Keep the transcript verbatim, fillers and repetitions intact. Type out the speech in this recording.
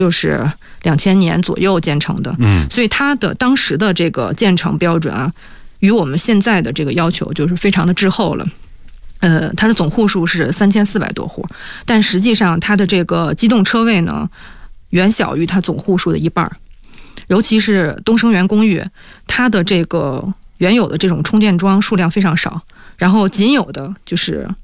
就是两千年左右建成的， 嗯， 所以它的当时的这个建成标准啊，与我们现在的这个要求就是非常的滞后了。呃，它的总户数是三千四百多户，但实际上它的这个机动车位呢，远小于它总户数的一半。尤其是东生源公寓，它的这个原有的这种充电桩数量非常少，然后仅有的就是